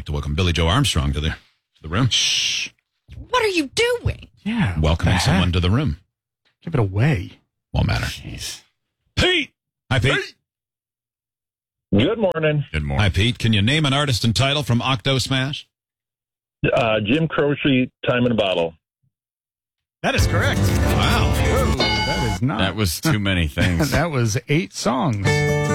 like to welcome Billy Joe Armstrong to the room. Shh. What are you doing? Yeah. Welcoming someone to the room. Give it away. Won't matter. Jeez. Pete! Hi, Pete. Good morning. Good morning. Hi, Pete. Can you name an artist and title from Octo Smash? Jim Croce, Time in a Bottle. That is correct. Wow. That is not. That was too many things. That was 8 songs.